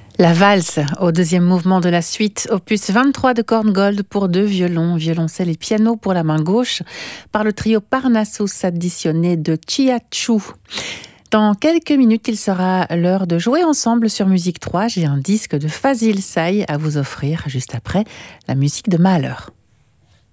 La valse, au deuxième mouvement de la suite, opus 23 de Korngold pour deux violons, violoncelle et piano pour la main gauche, par le trio Parnassus additionné de Chiachu. Dans quelques minutes, il sera l'heure de jouer ensemble sur Musique 3. J'ai un disque de Fazil Say à vous offrir juste après la musique de Mahler.